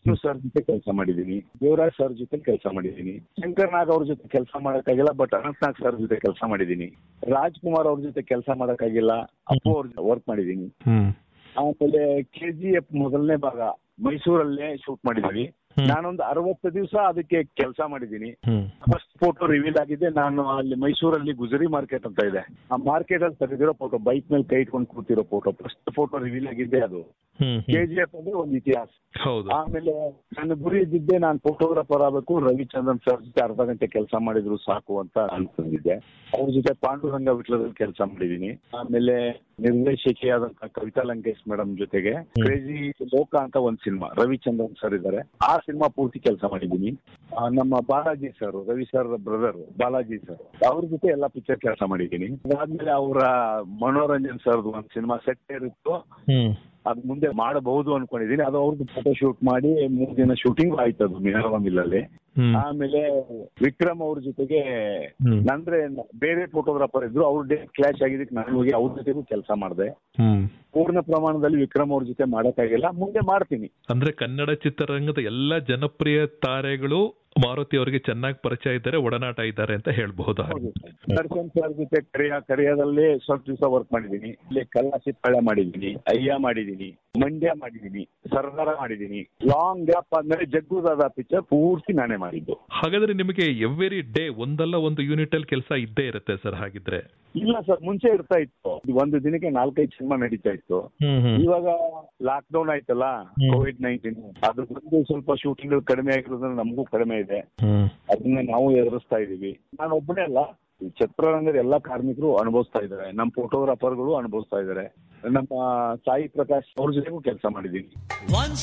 Vishnu sir ಜೊತೆ ಕೆಲಸ ಮಾಡಿದ್ದೀನಿ, ದೇವರಾಜ್ ಸರ್ ಜೊತೆ ಕೆಲಸ ಮಾಡಿದ್ದೀನಿ, ಶಂಕರ್ ನಾಗ್ ಅವ್ರ ಜೊತೆ ಕೆಲಸ ಮಾಡಕ್ಕಾಗಿಲ್ಲ, ಬಟ್ ಅನಂತನಾಗ್ ಸರ್ ಜೊತೆ ಕೆಲಸ ಮಾಡಿದ್ದೀನಿ, ರಾಜ್ಕುಮಾರ್ ಅವ್ರ ಜೊತೆ ಕೆಲಸ ಮಾಡಕ್ಕಾಗಿಲ್ಲ, ಅಪ್ಪು ಅವ್ರ ವರ್ಕ್ ಮಾಡಿದ್ದೀನಿ. ಆಮೇಲೆ KGF ಮೊದಲನೇ ಭಾಗ ಮೈಸೂರಲ್ಲೇ ಶೂಟ್ ಮಾಡಿದ್ವಿ. ನಾನೊಂದು 60 ದಿವಸ ಅದಕ್ಕೆ ಕೆಲಸ ಮಾಡಿದ್ದೀನಿ. ಫಸ್ಟ್ ಫೋಟೋ ರಿವೀಲ್ ಆಗಿದೆ. ನಾನು ಅಲ್ಲಿ ಮೈಸೂರಲ್ಲಿ ಗುಜರಿ ಮಾರ್ಕೆಟ್ ಅಂತ ಇದೆ, ಆ ಮಾರ್ಕೆಟ್ ಅಲ್ಲಿ ತೆಗೆದಿರೋ ಫೋಟೋ, ಬೈಕ್ ಮೇಲೆ ಕೈ ಇಟ್ಕೊಂಡು ಕೂತಿರೋ ಫೋಟೋ, ಫಸ್ಟ್ ಫೋಟೋ ರಿವೀಲ್ ಆಗಿದೆ ಅದು. KGF ಅಂದ್ರೆ ಒಂದು ಇತಿಹಾಸ. ಆಮೇಲೆ ನನ್ನ ಗುರಿ ಇದ್ದಿದ್ದೆ ನಾನು ಫೋಟೋಗ್ರಾಫರ್ ಆಗಬೇಕು, ರವಿಚಂದ್ರನ್ ಸರ್ ಜೊತೆ ಅರ್ಧ ಗಂಟೆ ಕೆಲಸ ಮಾಡಿದ್ರು ಸಾಕು ಅಂತ ಅನ್ಕೊಂಡಿದ್ದೆ. ಅವ್ರ ಜೊತೆ ಪಾಂಡುರಂಗ ವಿಟ್ಲದಲ್ಲಿ ಕೆಲಸ ಮಾಡಿದ್ದೀನಿ. ಆಮೇಲೆ ನಿರ್ದೇಶಕಿಯಾದಂತಹ ಕವಿತಾ ಲಂಕೇಶ್ ಮೇಡಮ್ ಜೊತೆಗೆ ಕ್ರೇಜಿ ಲೋಕ ಅಂತ ಒಂದು ಸಿನಿಮಾ, ರವಿಚಂದ್ರನ್ ಸರ್ ಇದ್ದಾರೆ, ಆ ಸಿನಿಮಾ ಪೂರ್ತಿ ಕೆಲಸ ಮಾಡಿದ್ದೀನಿ. ನಮ್ಮ Balaji sir, Ravi sir brother Balaji sir, ಅವ್ರ ಜೊತೆ ಎಲ್ಲ ಪಿಕ್ಚರ್ ಕೆಲಸ ಮಾಡಿದ್ದೀನಿ. ಅದಾದ್ಮೇಲೆ ಅವರ ಮನೋರಂಜನ್ ಸರ್ದು ಒಂದು ಸಿನಿಮಾ ಸೆಟ್ ಇರುತ್ತೋ ಅದ್ ಮುಂದೆ ಮಾಡಬಹುದು ಅನ್ಕೊಂಡಿದೀನಿ. ಅದು ಅವ್ರದ್ದು ಫೋಟೋ ಶೂಟ್ ಮಾಡಿ 3 ದಿನ ಶೂಟಿಂಗ್ ಆಯ್ತು ಅದು ಮಿನರ್ವಾ ಮಿಲ್ಲಲ್ಲಿ. ಆಮೇಲೆ ವಿಕ್ರಮ್ ಅವ್ರ ಜೊತೆಗೆ ನಂದ್ರೆ ಬೇರೆ ಫೋಟೋಗ್ರಾಫರ್ ಇದ್ರು, ಅವ್ರ ಡೇಟ್ ಕ್ಲಾಶ್ ಆಗಿದ್ದಕ್ಕೆ ನಾನು ಹೋಗಿ ಅವ್ರ ಜೊತೆಗೂ ಕೆಲಸ ಮಾಡಿದೆ. ಪೂರ್ಣ ಪ್ರಮಾಣದಲ್ಲಿ ವಿಕ್ರಮ್ ಅವ್ರ ಜೊತೆ ಮಾಡಕ್ಕಾಗಿಲ್ಲ, ಮುಂದೆ ಮಾಡ್ತೀನಿ. ಅಂದ್ರೆ ಕನ್ನಡ ಚಿತ್ರರಂಗದ ಎಲ್ಲಾ ಜನಪ್ರಿಯ ತಾರೆಗಳು ಮಾರುತಿ ಅವರಿಗೆ ಚೆನ್ನಾಗಿ ಪರಿಚಯ ಇದ್ದಾರೆ, ಒಡನಾಟ ಇದ್ದಾರೆ ಅಂತ ಹೇಳ್ಬಹುದು. ದರ್ಶನ್ ಸರ್ ಜೊತೆ ಕರಿಯಾದಲ್ಲಿ ಸ್ವಲ್ಪ ದಿವಸ ವರ್ಕ್ ಮಾಡಿದ್ದೀನಿ. ಇಲ್ಲಿ ಕಲ್ಲಾಸಿಪ್ಪಳ್ಳ ಮಾಡಿದ್ದೀನಿ, ಅಯ್ಯ ಮಾಡಿದ್ದೀನಿ, ಮಂಡ್ಯ ಮಾಡಿದ್ದೀನಿ, ಸರ್ದಾರ ಮಾಡಿದ್ದೀನಿ. ಲಾಂಗ್ ಗ್ಯಾಪ್ ಆದ್ಮೇಲೆ ಜಗ್ಗು ದಾದಾ ಪಿಕ್ಚರ್ ಪೂರ್ತಿ ನಾನೇ ಮಾಡಿದ್ದು. ಹಾಗಾದ್ರೆ ನಿಮಗೆ ಎವ್ರಿ ಡೇ ಒಂದಲ್ಲ ಒಂದು ಯೂನಿಟ್ ಅಲ್ಲಿ ಕೆಲಸ ಇದ್ದೇ ಇರುತ್ತೆ ಸರ್ ಹಾಗಿದ್ರೆ? ಇಲ್ಲ ಸರ್, ಮುಂಚೆ ಇರ್ತಾ ಇತ್ತು, ಒಂದು ದಿನಕ್ಕೆ 4-5 ಸಿನಿಮಾ ನಡೀತಾ ಇತ್ತು. ಇವಾಗ ಲಾಕ್ ಡೌನ್ ಆಯ್ತಲ್ಲ, COVID-19, ಅದ್ರ ಬಂದು ಸ್ವಲ್ಪ ಶೂಟಿಂಗ್ ಕಡಿಮೆ ಆಗಿರೋದ್ರಿಂದ ನಮಗೂ ಕಡಿಮೆ ಇದೆ. ಅದನ್ನ ನಾವು ಎದುರಿಸ್ತಾ ಇದೀವಿ. ನಾನು ಒಬ್ಬನೇ ಅಲ್ಲ, ಚಿತ್ರರಂಗದ ಎಲ್ಲಾ ಕಾರ್ಮಿಕರು ಅನುಭವಿಸ್ತಾ ಇದ್ದಾರೆ, ನಮ್ಮ ಫೋಟೋಗ್ರಾಫರ್ಗಳು ಅನುಭವಿಸ್ತಾ ಇದ್ದಾರೆ, ನಮ್ಮ ಸಾಯಿ ಪ್ರಕಾಶ್ ಅವ್ರ ಜೊತೆಗೂ ಕೆಲಸ ಮಾಡಿದೀನಿ.